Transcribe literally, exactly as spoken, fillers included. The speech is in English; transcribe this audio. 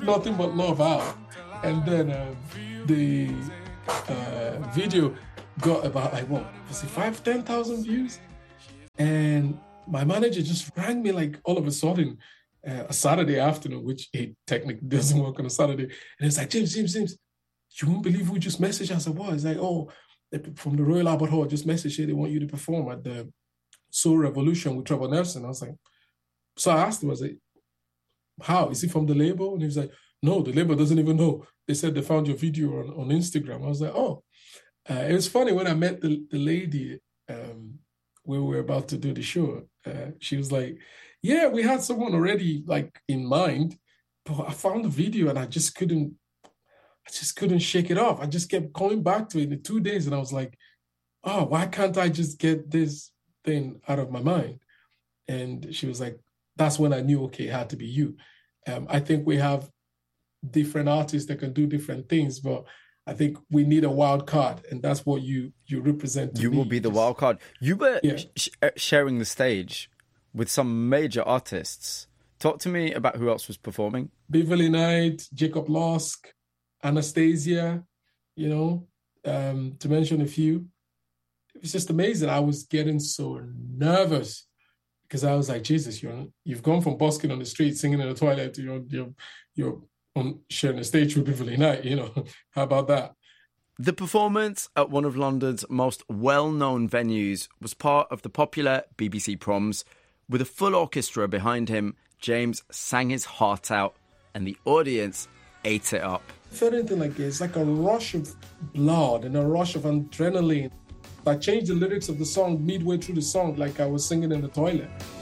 Nothing But Love out. And then um, the uh, video got about, like, what, was it five, ten thousand views? And my manager just rang me, like, all of a sudden, uh, a Saturday afternoon, which he technically doesn't work on a Saturday. And it's like, James, James, James, you won't believe who just messaged us. I said, what? It's like, oh, from the Royal Albert Hall, just messaged you. They want you to perform at the Soul Revolution with Trevor Nelson. I was like, so I asked him, I was like, how? Is he from the label? And he was like, no, the label doesn't even know. They said they found your video on, on Instagram. I was like, oh. Uh, it was funny when I met the, the lady um, when we were about to do the show. Uh, she was like, yeah, we had someone already, like, in mind, but I found the video and I just couldn't, I just couldn't shake it off. I just kept coming back to it in two days. And I was like, oh, why can't I just get this thing out of my mind? And she was like, that's when I knew, okay, it had to be you. Um, I think we have different artists that can do different things, but I think we need a wild card, and that's what you you represent. To you me. will be the Just, wild card. You were yeah. sh- sharing the stage with some major artists. Talk to me about who else was performing. Beverly Knight, Jacob Losk, Anastasia, you know, um, to mention a few. It was just amazing. I was getting so nervous because I was like, Jesus, you're you've gone from busking on the street, singing in the toilet, to you're you're you're on sharing a stage with Beverly Knight. You know, how about that? The performance at one of London's most well-known venues was part of the popular B B C Proms. With a full orchestra behind him, James sang his heart out, and the audience ate it up. I felt anything like it. It's like a rush of blood and a rush of adrenaline. I changed the lyrics of the song midway through the song, like I was singing in the toilet.